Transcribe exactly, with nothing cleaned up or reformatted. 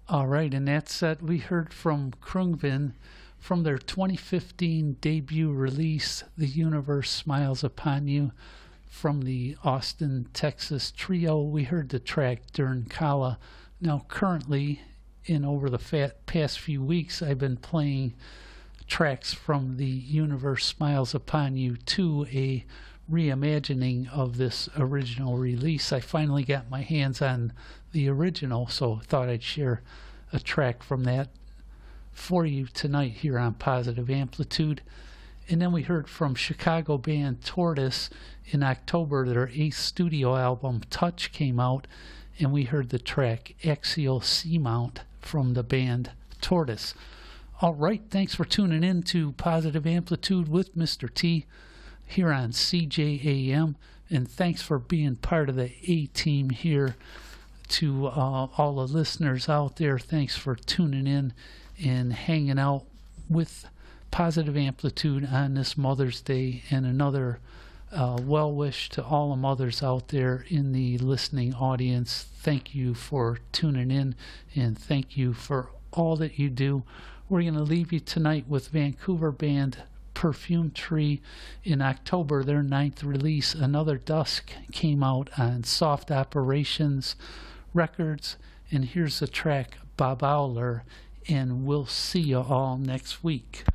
All right, and that set we heard from Krungvin from their twenty fifteen debut release, The Universe Smiles Upon You. From the Austin, Texas trio, we heard the track Dern Kala. Now, currently, in over the fat past few weeks, I've been playing tracks from The Universe Smiles Upon You two, a reimagining of this original release. I finally got my hands on the original, so thought I'd share a track from that for you tonight here on Positive Amplitude. And then we heard from Chicago band Tortoise. In October, their eighth studio album Touch came out, and we heard the track Axial Seamount from the band Tortoise. All right, thanks for tuning in to Positive Amplitude with Mister T here on C J A M, and thanks for being part of the A-team here. To uh, all the listeners out there, thanks for tuning in and hanging out with Positive Amplitude on this Mother's Day, and another uh, well wish to all the mothers out there in the listening audience. Thank you for tuning in, and thank you for all that you do. We're going to leave you tonight with Vancouver band Perfume Tree. In October, their ninth release, Another Dusk, came out on Soft Operations Records, and here's the track Bob Owler, and we'll see you all next week.